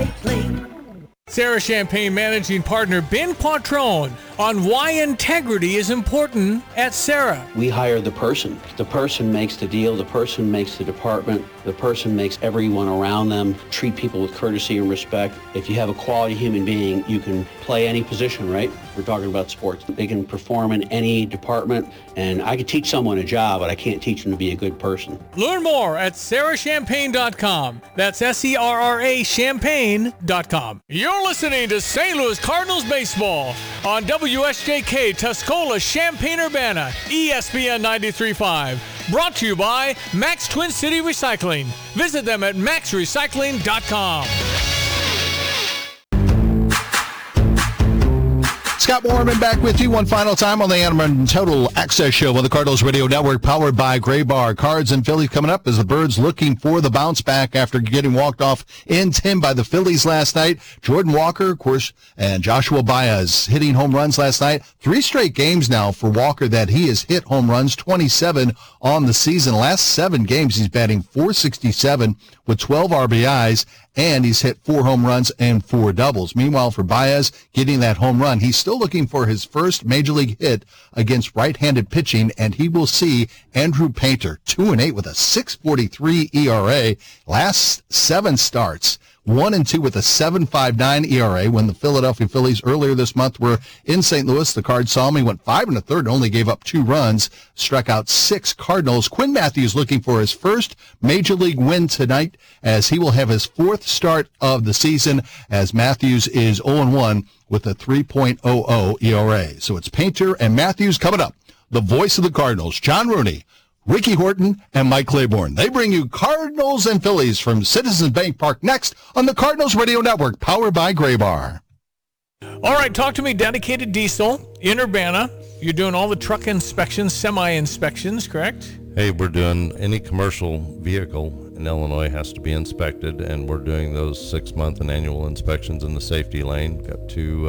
Recycling. Sarah Champagne Managing Partner Ben Quattrone on why integrity is important at Sarah. We hire the person. The person makes the deal. The person makes the department. The person makes everyone around them treat people with courtesy and respect. If you have a quality human being, you can play any position, right? We're talking about sports. They can perform in any department, and I could teach someone a job, but I can't teach them to be a good person. Learn more at sarahchampagne.com. That's SERRA champagne.com. You're listening to St. Louis Cardinals baseball on WSJK Tuscola, Champaign-Urbana, ESPN 93.5. Brought to you by Max Twin City Recycling. Visit them at maxrecycling.com. Scott Mormon back with you one final time on the Ameren Total Access Show on the Cardinals Radio Network, powered by Gray Bar. Cards and Phillies coming up as the Birds looking for the bounce back after getting walked off in 10 by the Phillies last night. Jordan Walker, of course, and Joshua Baez hitting home runs last night. 3 straight games now for Walker that he has hit home runs, 27 on the season. Last 7 games, he's batting .467 with 12 RBIs, and he's hit 4 home runs and 4 doubles. Meanwhile, for Baez getting that home run, he's still looking for his first major league hit against right-handed pitching, and he will see Andrew Painter, 2-8 with a 6.43 ERA. Last 7 starts, 1-2 with a 7.59 ERA. When the Philadelphia Phillies earlier this month were in St. Louis, the Cards saw him. He went 5 1/3 and only gave up 2 runs, struck out 6 Cardinals. Quinn Matthews looking for his first major league win tonight, as he will have his 4th start of the season, as Matthews is 0-1 with a 3.00 ERA. So it's Painter and Matthews coming up. The voice of the Cardinals, John Rooney, Ricky Horton, and Mike Claiborne. They bring you Cardinals and Phillies from Citizens Bank Park next on the Cardinals Radio Network, powered by Gray Bar. All right, talk to me, Dedicated Diesel in Urbana. You're doing all the truck inspections, semi-inspections, correct? Hey, we're doing any commercial vehicle in Illinois has to be inspected, and we're doing those 6-month and annual inspections in the safety lane. Got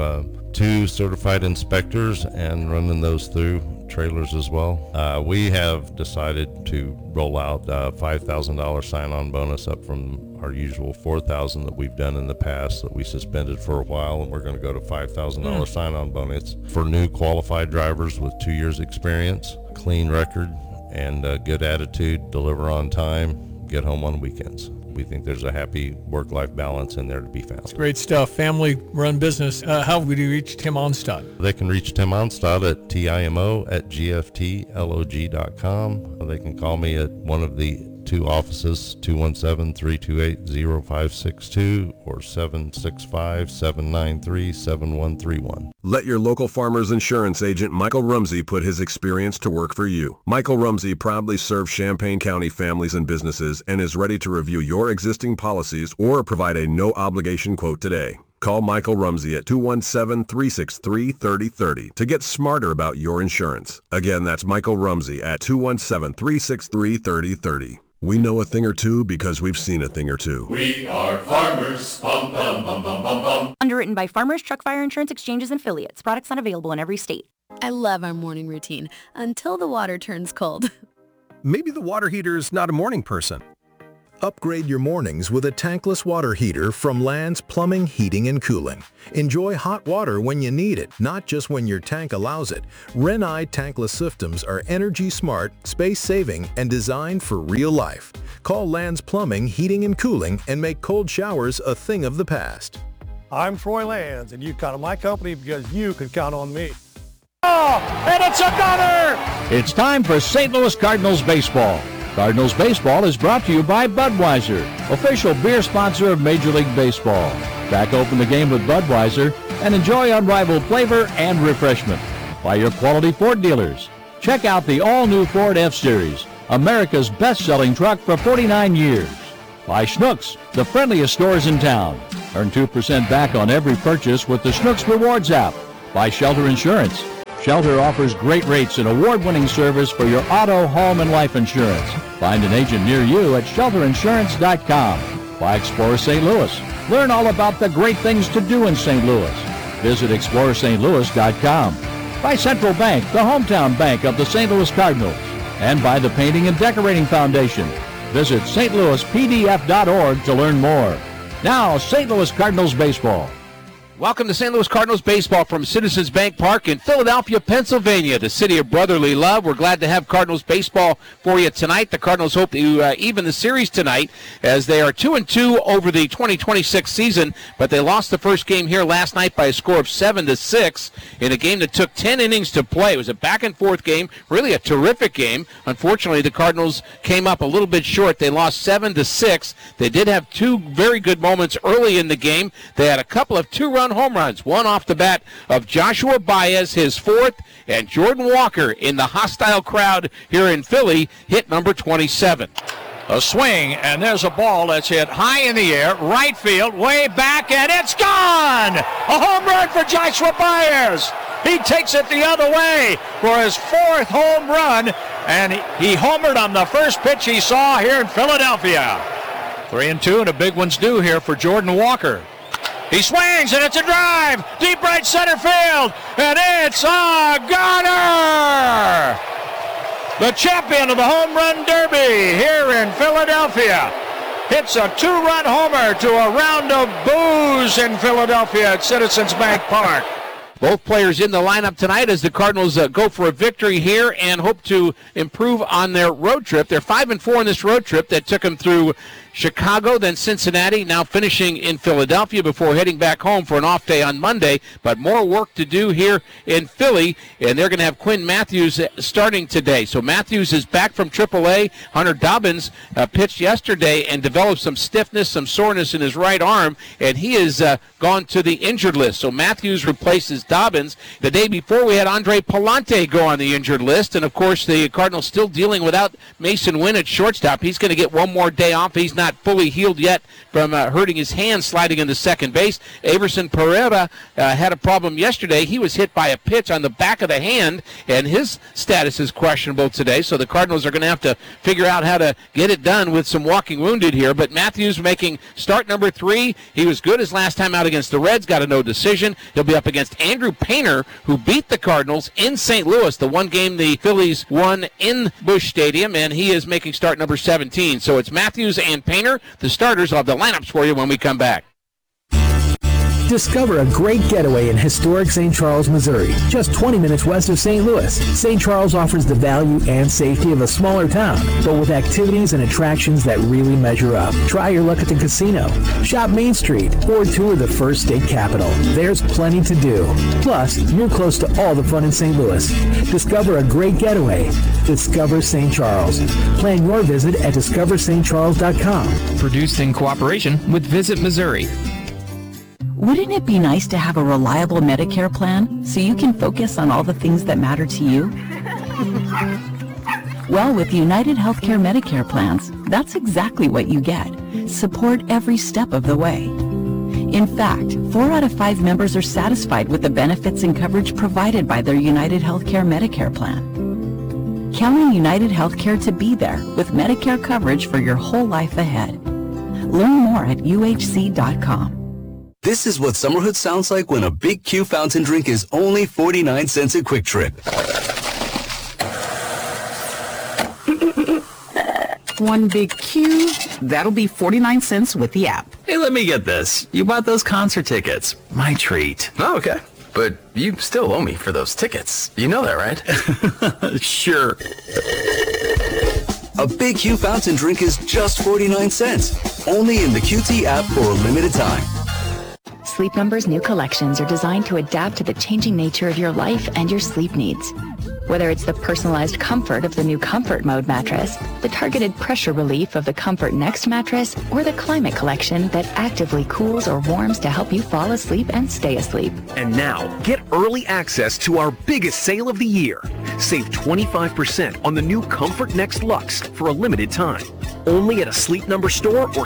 two certified inspectors and running those through trailers as well. We have decided to roll out a $5,000 sign-on bonus up from our usual $4,000 that we've done in the past that we suspended for a while, and we're going to go to $5,000 sign-on bonus for new qualified drivers with 2 years experience, clean record, and a good attitude, deliver on time, get home on weekends. We think there's a happy work-life balance in there to be found. It's great stuff. Family-run business. How would you reach Tim Onstad? They can reach Tim Onstad at TIMO@GFTLOG.com. They can call me at one of the 2 offices, 217-328-0562 or 765-793-7131. Let your local Farmers Insurance agent Michael Rumsey put his experience to work for you. Michael Rumsey proudly serves Champaign County families and businesses and is ready to review your existing policies or provide a no-obligation quote today. Call Michael Rumsey at 217-363-3030 to get smarter about your insurance. Again, that's Michael Rumsey at 217-363-3030. We know a thing or two because we've seen a thing or two. We are farmers. Bum, bum, bum, bum, bum, bum. Underwritten by Farmers Truck Fire Insurance Exchanges and Affiliates. Products not available in every state. I love our morning routine until the water turns cold. Maybe the water heater's not a morning person. Upgrade your mornings with a tankless water heater from Land's Plumbing, Heating, and Cooling. Enjoy hot water when you need it, not just when your tank allows it. Renai tankless systems are energy smart, space-saving, and designed for real life. Call Land's Plumbing, Heating, and Cooling and make cold showers a thing of the past. I'm Troy Lands, and you count on my company because you can count on me. And it's a gunner! It's time for St. Louis Cardinals baseball. Cardinals baseball is brought to you by Budweiser, official beer sponsor of Major League Baseball. Crack open the game with Budweiser and enjoy unrivaled flavor and refreshment. By your quality Ford dealers. Check out the all-new Ford F-Series, America's best-selling truck for 49 years. By Schnucks, the friendliest stores in town. Earn 2% back on every purchase with the Schnucks Rewards app. By Shelter Insurance. Shelter offers great rates and award-winning service for your auto, home, and life insurance. Find an agent near you at shelterinsurance.com. By Explorer St. Louis. Learn all about the great things to do in St. Louis. Visit explorerstlouis.com. By Central Bank, the hometown bank of the St. Louis Cardinals. And by the Painting and Decorating Foundation. Visit stlouispdf.org to learn more. Now, St. Louis Cardinals baseball. Welcome to St. Louis Cardinals baseball from Citizens Bank Park in Philadelphia, Pennsylvania, the city of brotherly love. We're glad to have Cardinals baseball for you tonight. The Cardinals hope to even the series tonight as they are 2-2 over the 2026 season, but they lost the first game here last night by a score of 7-6 in a game that took 10 innings to play. It was a back-and-forth game, really a terrific game. Unfortunately, the Cardinals came up a little bit short. They lost 7-6. They did have two very good moments early in the game. They had a couple of two-run home runs, one off the bat of Joshua Baez, his fourth, and Jordan Walker in the hostile crowd here in Philly hit number 27. A swing, and there's a ball that's hit high in the air, right field, way back, and it's gone! A home run for Joshua Baez! He takes it the other way for his fourth home run, and he homered on the first pitch he saw here in Philadelphia. 3-2, and a big one's due here for Jordan Walker. He swings, and it's a drive, deep right center field, and it's a goner! The champion of the home run derby here in Philadelphia hits a two-run homer to a round of boos in Philadelphia at Citizens Bank Park. Both players in the lineup tonight as the Cardinals go for a victory here and hope to improve on their road trip. They're 5-4 in this road trip that took them through Chicago, then Cincinnati, now finishing in Philadelphia before heading back home for an off day on Monday. But more work to do here in Philly, and they're going to have Quinn Matthews starting today. So Matthews is back from AAA. Hunter Dobbins pitched yesterday and developed some stiffness, some soreness in his right arm, and he has gone to the injured list. So Matthews replaces Dobbins. The day before, we had Andre Palante go on the injured list, and of course the Cardinals still dealing without Mason Wynn at shortstop. He's going to get one more day off. He's not fully healed yet from hurting his hand sliding into second base. Everson Pereira had a problem yesterday. He was hit by a pitch on the back of the hand, and his status is questionable today. So the Cardinals are going to have to figure out how to get it done with some walking wounded here. But Matthews making start number 3. He was good his last time out against the Reds, got a no decision. He'll be up against Andrew Painter, who beat the Cardinals in St. Louis, the one game the Phillies won in Busch Stadium, and he is making start number 17. So it's Matthews and Painter, the starters. I'll have the lineups for you when we come back. Discover a great getaway in historic St. Charles, Missouri, just 20 minutes west of St. Louis. St. Charles offers the value and safety of a smaller town, but with activities and attractions that really measure up. Try your luck at the casino, shop Main Street, or tour the first state capital. There's plenty to do. Plus, you're close to all the fun in St. Louis. Discover a great getaway. Discover St. Charles. Plan your visit at discoverstcharles.com. Produced in cooperation with Visit Missouri. Wouldn't it be nice to have a reliable Medicare plan so you can focus on all the things that matter to you? Well, with United Healthcare Medicare plans, that's exactly what you get. Support every step of the way. In fact, 4 out of 5 members are satisfied with the benefits and coverage provided by their United Healthcare Medicare plan. Count on United Healthcare to be there with Medicare coverage for your whole life ahead. Learn more at uhc.com. This is what summerhood sounds like when a Big Q fountain drink is only 49 cents at Quick Trip. One Big Q, that'll be 49 cents with the app. Hey, let me get this. You bought those concert tickets. My treat. Oh, okay. But you still owe me for those tickets. You know that, right? Sure. A Big Q fountain drink is just 49 cents. Only in the QT app for a limited time. Sleep Number's new collections are designed to adapt to the changing nature of your life and your sleep needs. Whether it's the personalized comfort of the new Comfort Mode mattress, the targeted pressure relief of the Comfort Next mattress, or the Climate Collection that actively cools or warms to help you fall asleep and stay asleep. And now, get early access to our biggest sale of the year. Save 25% on the new Comfort Next Luxe for a limited time. Only at a Sleep Number store or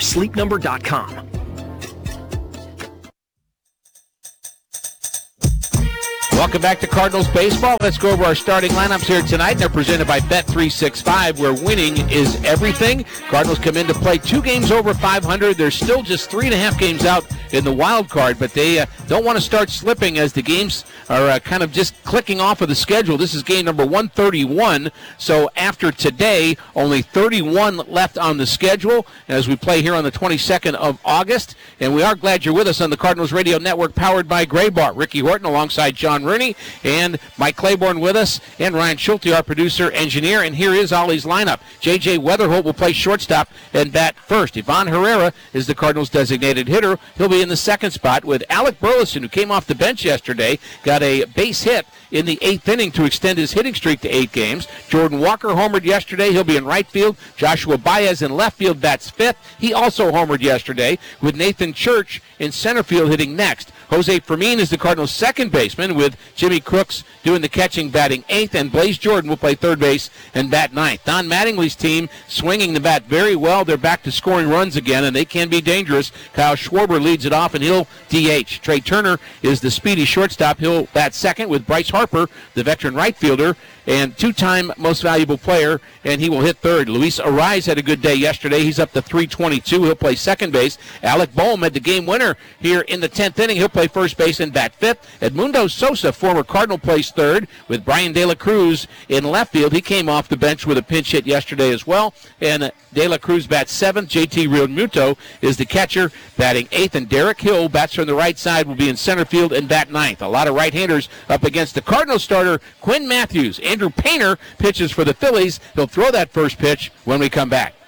sleepnumber.com. Welcome back to Cardinals Baseball. Let's go over our starting lineups here tonight. They're presented by Bet365, where winning is everything. Cardinals come in to play 2 games over 500. They're still just 3.5 games out in the wild card, but they don't want to start slipping as the games are kind of just clicking off of the schedule. This is game number 131, so after today, only 31 left on the schedule as we play here on the 22nd of August. And we are glad you're with us on the Cardinals Radio Network, powered by Graybar. Ricky Horton alongside John Rooney and Mike Claiborne with us, and Ryan Schulte, our producer engineer. And here is Ollie's lineup. J.J. Weatherholt will play shortstop and bat first. Ivan Herrera is the Cardinals' designated hitter. He'll be in the second spot with Alec Burleson, who came off the bench yesterday, got a base hit in the 8th inning to extend his hitting streak to 8 games. Jordan Walker homered yesterday. He'll be in right field. Joshua Baez in left field bats 5th. He also homered yesterday, with Nathan Church in center field hitting next. Jose Fermin is the Cardinals' second baseman, with Jimmy Crooks doing the catching, batting 8th, and Blaze Jordan will play third base and bat 9th. Don Mattingly's team swinging the bat very well. They're back to scoring runs again, and they can be dangerous. Kyle Schwarber leads it off, and he'll DH. Trey Turner is the speedy shortstop. He'll bat second, with Bryce Harper, the veteran right fielder, and 2-time most valuable player, and he will hit third. Luis Arraez had a good day yesterday. He's up to 322. He'll play second base. Alec Boehm had the game winner here in the 10th inning. He'll play first base and bat 5th. Edmundo Sosa, former Cardinal, plays third, with Brian De La Cruz in left field. He came off the bench with a pinch hit yesterday as well, and De La Cruz bats 7th. JT Realmuto is the catcher, batting 8th, and Derek Hill bats from the right side, will be in center field and bat 9th. A lot of right-handers up against the Cardinal starter, Quinn Matthews. Andrew Painter pitches for the Phillies. He'll throw that first pitch when we come back.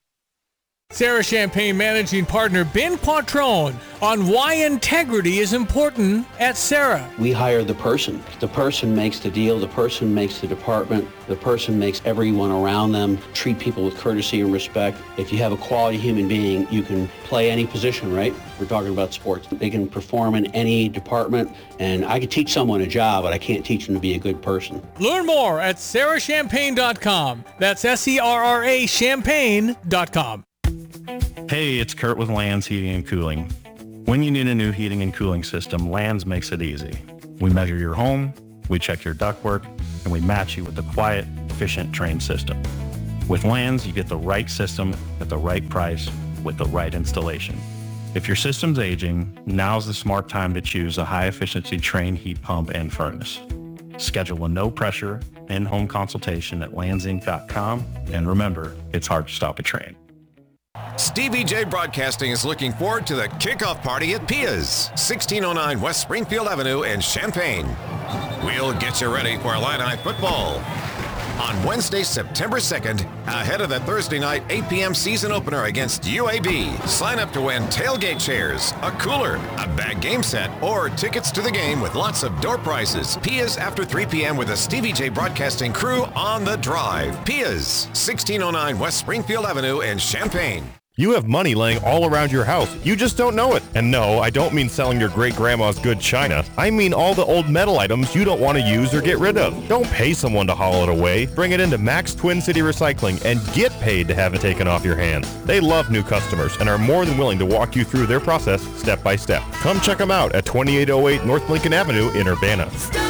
Sarah Champagne managing partner Ben Quattrone on why integrity is important at Sarah. We hire the person. The person makes the deal. The person makes the department. The person makes everyone around them treat people with courtesy and respect. If you have a quality human being, you can play any position, right? We're talking about sports. They can perform in any department, and I could teach someone a job, but I can't teach them to be a good person. Learn more at sarahchampagne.com. That's SERRA champagne.com. Hey, it's Kurt with Lands Heating and Cooling. When you need a new heating and cooling system, Lands makes it easy. We measure your home, we check your ductwork, and we match you with the quiet, efficient, trained system. With Lands, you get the right system at the right price with the right installation. If your system's aging, now's the smart time to choose a high-efficiency trained heat pump and furnace. Schedule a no-pressure, in-home consultation at landsinc.com, and remember, it's hard to stop a train. Stevie J Broadcasting is looking forward to the kickoff party at Pia's, 1609 West Springfield Avenue in Champaign. We'll get you ready for Illini football on Wednesday, September 2nd, ahead of the Thursday night 8 p.m. season opener against UAB. Sign up to win tailgate chairs, a cooler, a bag game set, or tickets to the game with lots of door prizes. Pia's after 3 p.m. with the Stevie J Broadcasting crew on the drive. Pia's, 1609 West Springfield Avenue in Champaign. You have money laying all around your house. You just don't know it. And no, I don't mean selling your great-grandma's good china. I mean all the old metal items you don't want to use or get rid of. Don't pay someone to haul it away. Bring it into Max Twin City Recycling and get paid to have it taken off your hands. They love new customers and are more than willing to walk you through their process step by step. Come check them out at 2808 North Lincoln Avenue in Urbana.